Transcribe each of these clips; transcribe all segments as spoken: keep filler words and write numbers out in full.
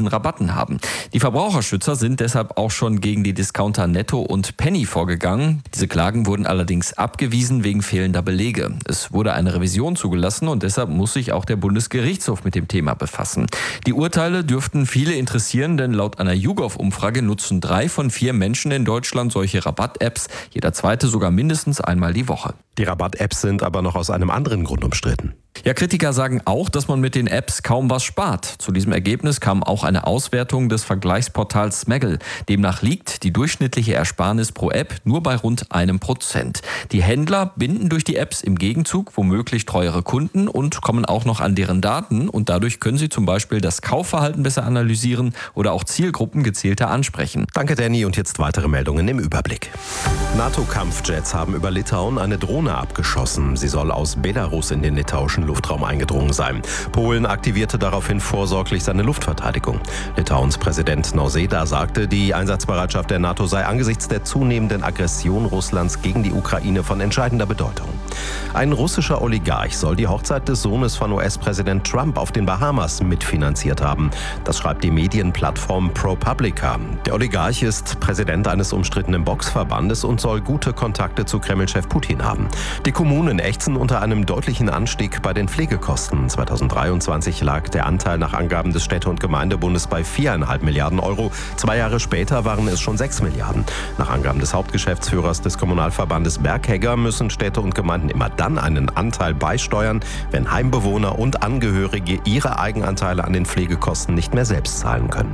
diesen Rabatten haben. Die Verbraucherschützer sind deshalb auch schon gegen die Discounter Netto und Penny vorgegangen. Diese Klagen wurden allerdings abgewiesen wegen fehlender Belege. Es wurde eine Revision zugelassen und deshalb muss sich auch der Bundesgerichtshof mit dem Thema befassen. Die Urteile dürften viele interessieren, denn laut einer YouGov-Umfrage nutzen drei von vier Menschen in Deutschland solche Rabatt-Apps, jeder zweite sogar mindestens einmal die Woche. Die Rabatt-Apps sind aber noch aus einem anderen Grund umstritten. Ja, Kritiker sagen auch, dass man mit den Apps kaum was spart. Zu diesem Ergebnis kam auch eine Auswertung des Vergleichsportals Smaggle. Demnach liegt die durchschnittliche Ersparnis pro App nur bei rund einem Prozent. Die Händler binden durch die Apps im Gegenzug womöglich treuere Kunden und kommen auch noch an deren Daten. Und dadurch können sie zum Beispiel das Kaufverhalten besser analysieren oder auch Zielgruppen gezielter ansprechen. Danke, Danny. Und jetzt weitere Meldungen im Überblick. NATO-Kampfjets haben über Litauen eine Drohne abgeschossen. Sie soll aus Belarus in den litauischen Luftraum eingedrungen sein. Polen aktivierte daraufhin vorsorglich seine Luftverteidigung. Litauens Präsident Nausėda sagte, die Einsatzbereitschaft der NATO sei angesichts der zunehmenden Aggression Russlands gegen die Ukraine von entscheidender Bedeutung. Ein russischer Oligarch soll die Hochzeit des Sohnes von U S-Präsident Trump auf den Bahamas mitfinanziert haben. Das schreibt die Medienplattform ProPublica. Der Oligarch ist Präsident eines umstrittenen Boxverbandes und soll gute Kontakte zu Kreml-Chef Putin haben. Die Kommunen ächzen unter einem deutlichen Anstieg bei den Pflegekosten. zweitausenddreiundzwanzig lag der Anteil nach Angaben des Städte- und Gemeindebundes bei viereinhalb Milliarden Euro. Zwei Jahre später waren es schon sechs Milliarden. Nach Angaben des Hauptgeschäftsführers des Kommunalverbandes Berghegger müssen Städte und Gemeinden immer dann einen Anteil beisteuern, wenn Heimbewohner und Angehörige ihre Eigenanteile an den Pflegekosten nicht mehr selbst zahlen können.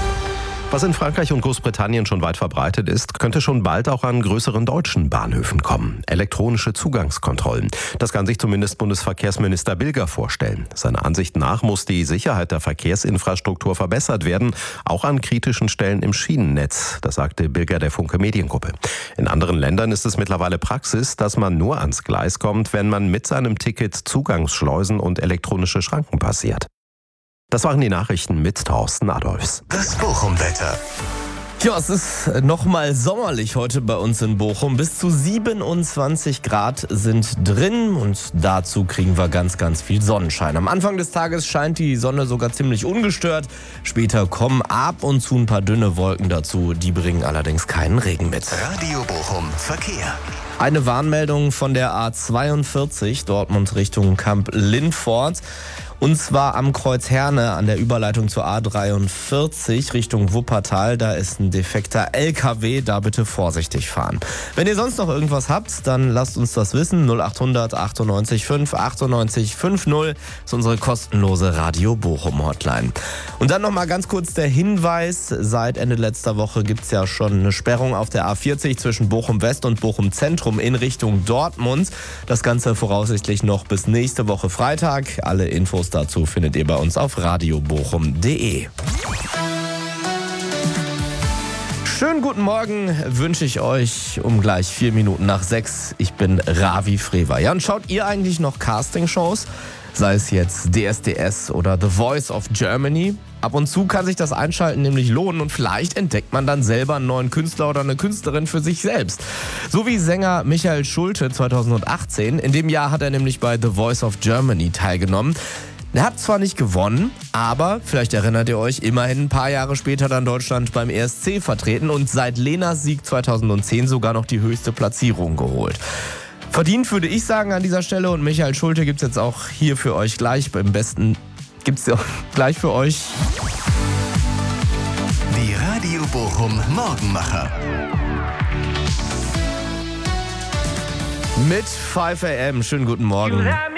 Was in Frankreich und Großbritannien schon weit verbreitet ist, könnte schon bald auch an größeren deutschen Bahnhöfen kommen. Elektronische Zugangskontrollen. Das kann sich zumindest Bundesverkehrsminister Bilger vorstellen. Seiner Ansicht nach muss die Sicherheit der Verkehrsinfrastruktur verbessert werden, auch an kritischen Stellen im Schienennetz. Das sagte Bilger der Funke Mediengruppe. In anderen Ländern ist es mittlerweile Praxis, dass man nur ans Gleis kommt, wenn man mit seinem Ticket Zugangsschleusen und elektronische Schranken passiert. Das waren die Nachrichten mit Thorsten Adolfs. Das Bochum-Wetter. Ja, es ist nochmal sommerlich heute bei uns in Bochum. Bis zu siebenundzwanzig Grad sind drin und dazu kriegen wir ganz, ganz viel Sonnenschein. Am Anfang des Tages scheint die Sonne sogar ziemlich ungestört. Später kommen ab und zu ein paar dünne Wolken dazu. Die bringen allerdings keinen Regen mit. Radio Bochum Verkehr. Eine Warnmeldung von der A zweiundvierzig, Dortmund Richtung Kamp-Lindfort. Und zwar am Kreuz Herne an der Überleitung zur A dreiundvierzig Richtung Wuppertal. Da ist ein defekter L K W, da bitte vorsichtig fahren. Wenn ihr sonst noch irgendwas habt, dann lasst uns das wissen. null achthundert achtundneunzig fünf achtundneunzig fünfzig ist unsere kostenlose Radio Bochum Hotline. Und dann noch mal ganz kurz der Hinweis. Seit Ende letzter Woche gibt es ja schon eine Sperrung auf der A vierzig zwischen Bochum West und Bochum Zentrum in Richtung Dortmund. Das Ganze voraussichtlich noch bis nächste Woche Freitag. Alle Infos dazu findet ihr bei uns auf radiobochum punkt de. Schönen guten Morgen wünsche ich euch um gleich vier Minuten nach sechs. Ich bin Ravi Frewer. Ja, und schaut ihr eigentlich noch Castingshows? Sei es jetzt D S D S oder The Voice of Germany? Ab und zu kann sich das Einschalten nämlich lohnen und vielleicht entdeckt man dann selber einen neuen Künstler oder eine Künstlerin für sich selbst. So wie Sänger Michael Schulte zweitausendachtzehn. In dem Jahr hat er nämlich bei The Voice of Germany teilgenommen. Er hat zwar nicht gewonnen, aber vielleicht erinnert ihr euch, immerhin ein paar Jahre später dann Deutschland beim E S C vertreten und seit Lenas Sieg zweitausendzehn sogar noch die höchste Platzierung geholt. Verdient würde ich sagen an dieser Stelle und Michael Schulte gibt's jetzt auch hier für euch gleich. Beim besten gibt's auch gleich für euch. Die Radio Bochum Morgenmacher. Mit fünf a m. Schönen guten Morgen.